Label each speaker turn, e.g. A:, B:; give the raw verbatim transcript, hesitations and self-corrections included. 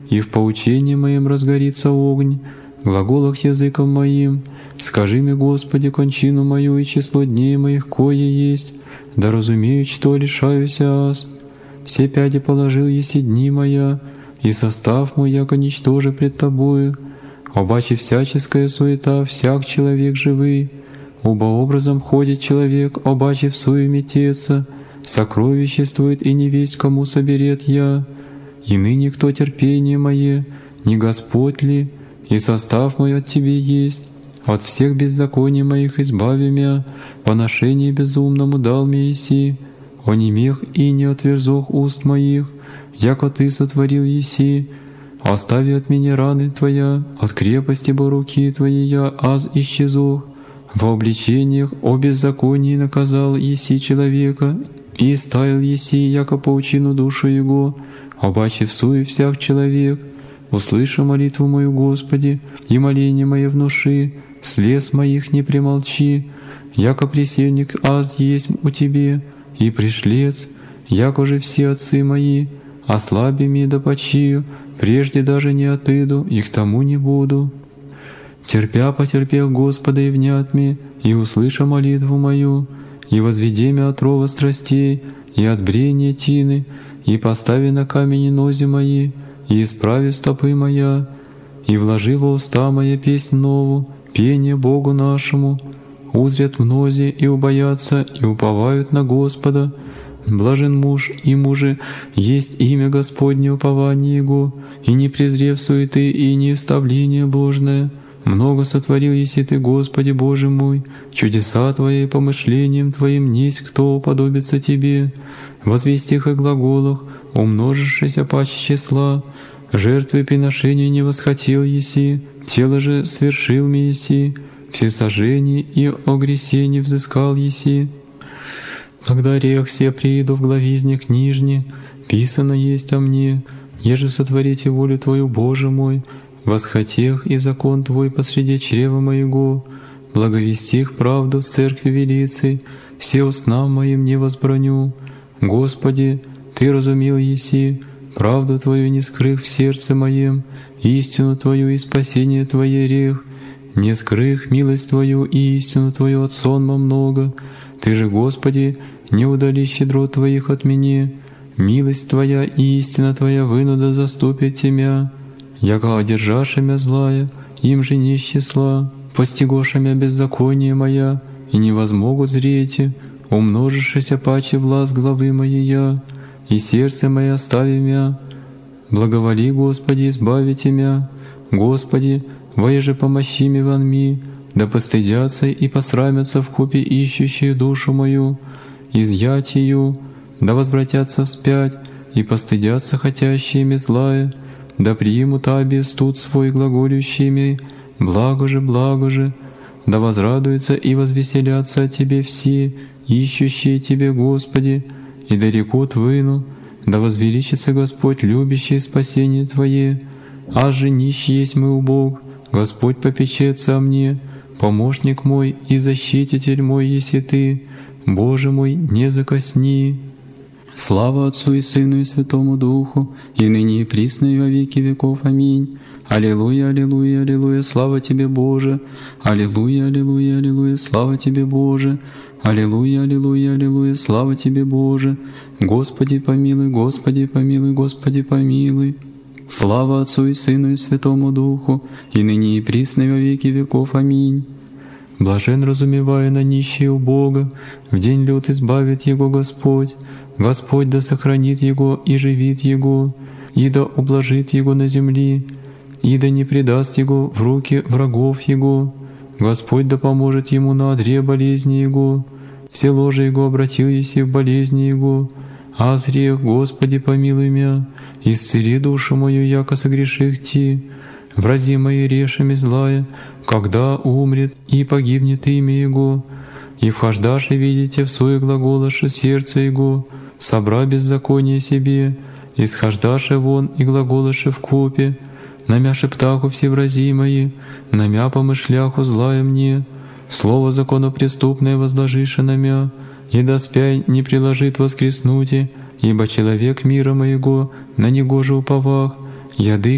A: и в поучении моем разгорится огонь, в глаголах языком моим. Скажи мне, Господи, кончину мою и число дней моих, кое есть, да разумею, что лишаюсь аз. Все пяди положил еси дни моя, и состав мой, яко ничтоже пред Тобою. Обаче всяческая суета, всяк человек живый, оба образом ходит человек, обаче в суе метется, сокровиществует и не весть, кому соберет я. И ныне кто терпение мое, не Господь ли, и состав мой от Тебе есть. От всех беззаконий моих избави мя, поношение безумному дал мне еси, онемех и не отверзох уст моих, яко Ты сотворил еси. Остави от меня раны Твоя, от крепости бо руки Твоей я аз исчезох. Во обличениях о беззаконии наказал еси человека, и ставил еси, яко поучину душу его, обаче всуе всяк человек. Услыши молитву мою, Господи, и моление мое внуши, слез моих не примолчи, яко пресельник аз есть у Тебе, и пришлец, яко же все отцы мои, ослаби ми да почию, прежде даже не отыду, и к тому не буду. Терпя потерпел Господа и внят ми, и услыша молитву мою, и возведи мя от рова страстей, и от брения тины, и постави на камени нози мои, и исправи стопы моя, и вложи во уста моя песнь нову, пение Богу нашему. Узрят мнози и убоятся, и уповают на Господа. Блажен муж и мужи, есть имя Господне упование Его, и не презрев суеты и не оставление ложное. Много сотворил еси Ты, Господи Боже мой, чудеса Твои помышлением Твоим несть кто уподобится Тебе. В известиях и глаголах, умножившися паче числа, жертвы приношения не восхотел еси, тело же свершил ми еси, все сожжения и огресения взыскал еси. Когда рех все прииду в главизне книжне, писано есть о мне, еже сотворите волю Твою, Боже мой, восхотех и закон Твой посреди чрева моего, благовестих правду в церкви велицей, все устам моим не возбраню. Господи, Ты разумел еси, правду Твою не скрых в сердце моем, истину Твою и спасение Твое рех, не скрых милость Твою и истину Твою от сонма много. Ты же, Господи, не удали щедрот Твоих от меня, милость Твоя и истина Твоя вынуда заступит Тебя. Яко одержаша мя злая, им же не числа, постигоша мя беззаконие моя, и не возмогут зрете, умножившися паче власть главы моей я, и сердце мое остави мя. Благоволи, Господи, избавите мя, Господи, воеже помощи ми ван ми, да постыдятся и посрамятся вкупе ищущие душу мою, изъять ее, да возвратятся вспять, и постыдятся хотящие ми злая, да примут аби студ свой глаголющими, благо же, благо же, да возрадуются и возвеселятся от Тебе все, ищущие Тебе, Господи, и да рекут выну, да возвеличится Господь, любящий спасение Твое. Аж же нищий есть мой Бог, Господь попечется о мне, помощник мой и защититель мой еси Ты, Боже мой, не закосни. Слава Отцу и Сыну и Святому Духу, и ныне и присно и во веки веков. Аминь. Аллилуйя, аллилуйя, аллилуйя, слава Тебе, Боже! Аллилуйя, аллилуйя, аллилуйя, слава Тебе, Боже! Аллилуйя, аллилуйя, аллилуйя, слава Тебе, Боже! Господи помилуй, Господи помилуй, Господи помилуй! Слава Отцу и Сыну и Святому Духу, и ныне и присно и во веки веков. Аминь. Блажен разумевая на нищие у Бога, в день лют избавит Его Господь. Господь да сохранит Его и живит Его, и да ублажит Его на земли, и да не предаст Его в руки врагов Его. Господь да поможет Ему на одре болезни Его, все ложи Его обратил еси в болезни Его. Аз грех, Господи, помилуй мя, исцели душу мою, яко согреших Ти. Врази мои решами злая, когда умрет и погибнет имя Его, и вхождаши видите в свое глаголаше сердце Его, собра беззаконие себе, исхождаши вон и глаголаше вкупе, намя шептаху все врази мои, намя помышляху злая мне, слово законопреступное возложише намя, и доспяй не приложит воскреснути, ибо человек мира моего на него же уповах, яды